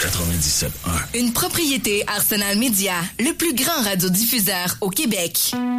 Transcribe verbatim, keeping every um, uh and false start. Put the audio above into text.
quatre-vingt-dix-sept un. Une propriété Arsenal Media, le plus grand radiodiffuseur au Québec.